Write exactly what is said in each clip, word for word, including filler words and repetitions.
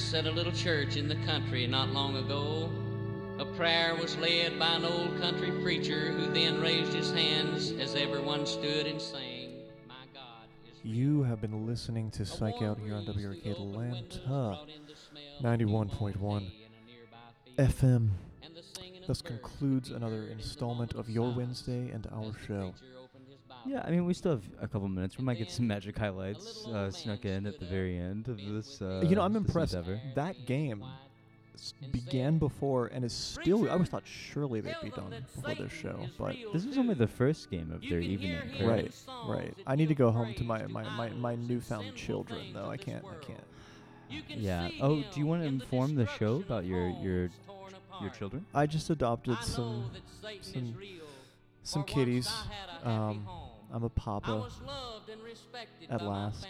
service at a little church in the country not long ago. A prayer was led by an old country preacher who then raised his hands as everyone stood and sang, "My God is real." You have been listening to Psych Out here on W R K Atlanta, ninety-one point one F M. Thus concludes another installment of Your Wednesday and our show. Yeah, I mean, we still have a couple minutes. We might get some magic highlights uh, snuck in at the very end of this. Uh, You know, I'm this impressed. endeavor. That game s- began before and is still. I always thought surely they'd be done before this show, but This was only the first game of their evening. correct? right, right. I need to go home to my my, my, my newfound children, though. I can't. I can't. Yeah. Oh, do you want to inform the show about your your your children? I just adopted some some some kitties. Um, I'm a papa at last.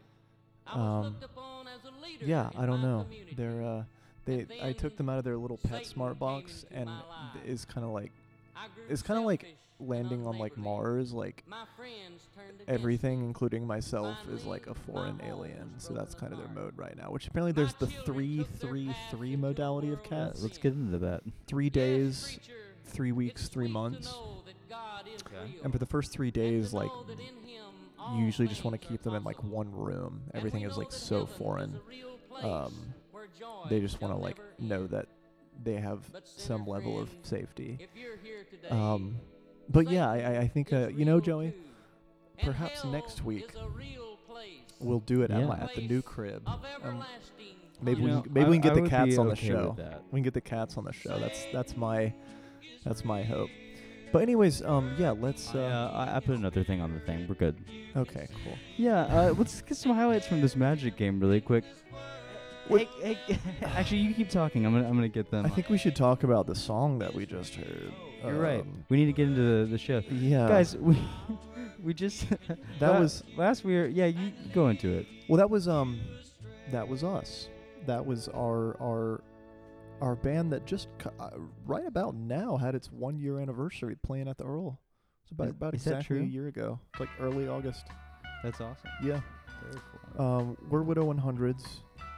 Um, yeah, I don't know. They're uh, they. I took them out of their little PetSmart box, and th- it's kind of like it's kind of like landing on like Mars. Like everything, including myself, is like a foreign alien. So that's kind of their mode right now. Which apparently there's the three three three modality of Uh, cats. let's get into that. Three days, three weeks, three months. Okay. And for the first three days, like, you usually just want to keep them in, like, one room. Everything is, like, so foreign. Um, they just want to, like, know that they have some level of safety. Um, but, yeah, I, I- I think, uh, you know, Joey, perhaps next week we'll do it at, Yeah. my, at the new crib. Um, maybe You we know, can, maybe I- we can I get the would cats be on the okay show. with that. We can get the cats on the show. That's that's my that's my hope. But anyways, um, yeah, let's. I, Uh, uh, I I put another thing on the thing. We're good. okay, cool. Yeah. Uh, let's get some highlights from this Magic game really quick. Hey, hey, actually, you keep talking. I'm gonna I'm gonna get them. I think we should talk about the song that we just heard. You're right. Um, We need to get into the, the show, Yeah, guys. We we just That la- was- last we were. Yeah, you go into it. Well, that was um, that was us. That was our our our band that just cu- uh, right about now had its one year anniversary playing at the Earl. It's about Is- about is that exactly a true? year ago. It's like early August. That's awesome. Yeah. Very cool. Um, we're Widow and Hundreds,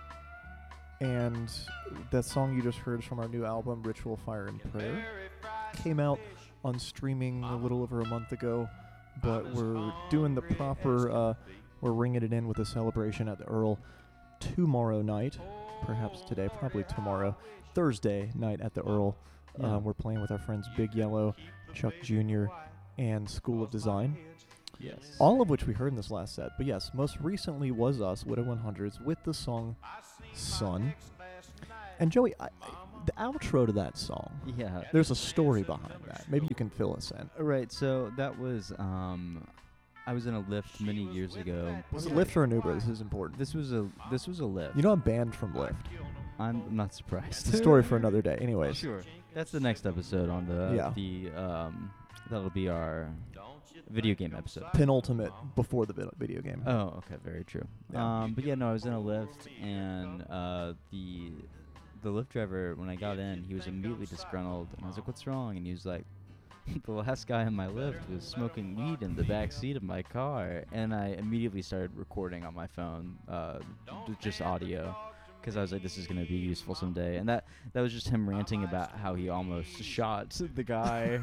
and that song you just heard is from our new album, Ritual, Fire, and Prayer. Came out on streaming a little over a month ago, but we're doing the proper, uh, we're ringing it in with a celebration at the Earl tomorrow night, perhaps today, probably tomorrow, Thursday night at the Earl. Yeah. Um, we're playing with our friends Big Yellow, Chuck Junior, and School of Design. Yes. All of which we heard in this last set. But yes, most recently was us, Widow one hundreds, with the song Sun. And Joey, I, I, the outro to that song, Yeah. there's a story behind that. Maybe you can fill us in. Right. So that was um, I was in a Lyft many years ago. Was it Lyft or an Uber? This is important. This was a this was a Lyft. You know I'm banned from Lyft. I'm not surprised. It's a story for another day. Anyways. Sure. That's the next episode on the Yeah. the um that'll be our video game episode. Penultimate before the vid- video game. Oh, okay, very true. Yeah. Um, but yeah, no, I was in a Lyft, and uh, the the Lyft driver, when I got in, he was immediately disgruntled, and I was like, "What's wrong?" And he was like, "The last guy in my Lyft was smoking weed in the back seat of my car," and I immediately started recording on my phone, uh, d- just audio. Because I was like, this is going to be useful someday. And that, that was just him ranting about how he almost shot the guy,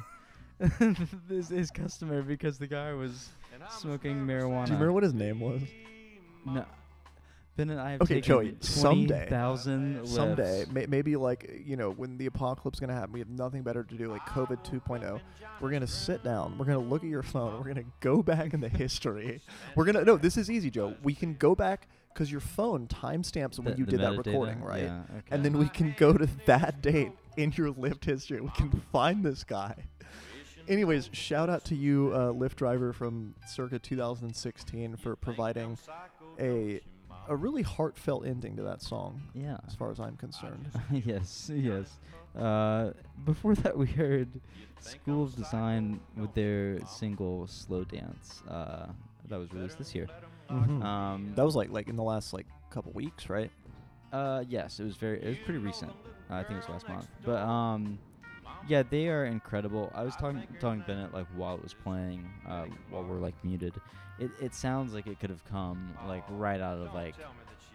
his, his customer, because the guy was smoking marijuana. Do you remember what his name was? No. Ben and I have Okay, taken Joey, someday. twenty thousand Someday, may- maybe like, you know, when the apocalypse is going to happen, we have nothing better to do, like COVID two point oh. We're going to sit down. We're going to look at your phone. We're going to go back in the history. We're going to, no, this is easy, Joe. We can go back because your phone timestamps when The- you the did that metadata? recording, right? Yeah, okay. And then we can go to that date in your Lyft history. We can find this guy. Anyways, shout out to you, uh, Lyft driver from circa two thousand sixteen, for providing a a really heartfelt ending to that song, Yeah. as far as I'm concerned. yes, yes. Uh, before that, we heard School of Design with their single "Slow Dance" uh, that was released this year. Mhm. Um, That was like like in the last like couple weeks, right? uh, yes, it was very, it was pretty recent. Uh, I think it was last month. But um, yeah, they are incredible. I was talking talking to Bennett like while it was playing, uh, while we're like muted. It it sounds like it could have come like right out of like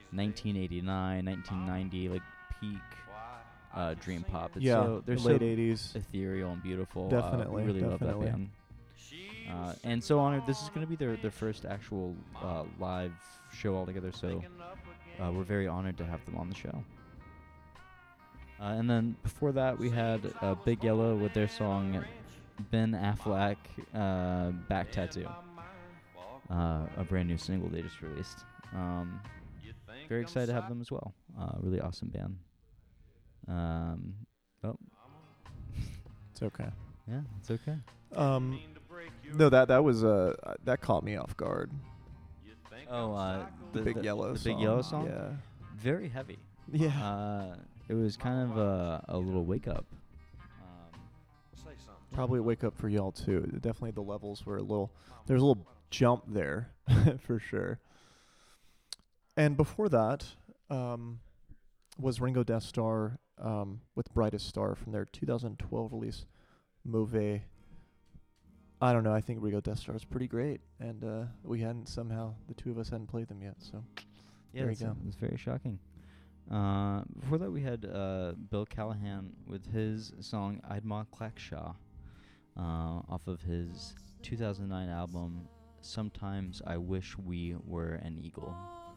nineteen eighty-nine, nineteen ninety, like peak uh, dream pop. It's yeah, so, they're late so eighties. ethereal and beautiful. Definitely, uh, really definitely. love that band. Uh, and so honored. This is going to be their their first actual uh, live show altogether. So uh, we're very honored to have them on the show. Uh, and then before that, we had uh, Big Yellow with their song Ben Affleck, uh, Back Tattoo, uh, a brand new single they just released. Um, very excited to have them as well. Uh, really awesome band. Um, oh, It's okay. yeah, it's okay. Um, no, that that was uh uh, that caught me off guard. Oh, uh, The, big yellow. the song. Big Yellow song. Yeah. Very heavy. Yeah. Uh, it was kind of a, a little wake up. Um, Probably a wake up for y'all too. Definitely the levels were a little. There's a little jump there, for sure. And before that, um, was Ringo Death Star um, with Brightest Star from their two thousand twelve release, Mauve. I don't know. I think Ringo Death Star is pretty great, and uh, we hadn't somehow the two of us hadn't played them yet. So yeah, there you it's, go. it's very shocking. Uh, before that, we had uh, Bill Callahan with his song "I'd Ma Clackshaw" uh, off of his two thousand nine album "Sometimes I Wish We Were an Eagle."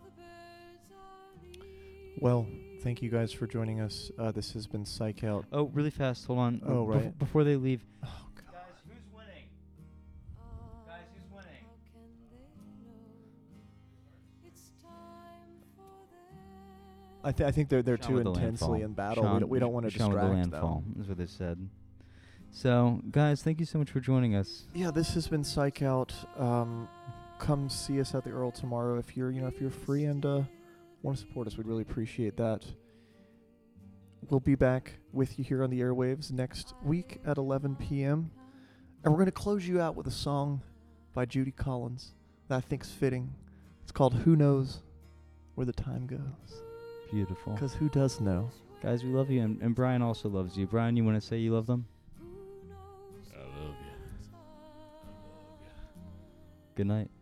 Well, thank you guys for joining us. Uh, this has been Psych Out. Oh, really fast. Hold on. Oh, Bef- right. before they leave. Oh God. Guys, who's winning? Guys, who's winning? I, th- I think they're they're Sean too with the intensely landfall. in battle. Sean, we don't, we don't want to Sean with the distract landfall, them. is what they said. So, guys, thank you so much for joining us. Yeah, this has been Psych Out. Um, come see us at the Earl tomorrow if you're you know if you're free and uh, want to support us. We'd really appreciate that. We'll be back with you here on the airwaves next week at eleven p.m. And we're going to close you out with a song by Judy Collins that I think's fitting. It's called Who Knows Where the Time Goes. Beautiful. Because who does know? Guys, we love you, and, and Brian also loves you. Brian, you want to say you love them? I love you. Good night.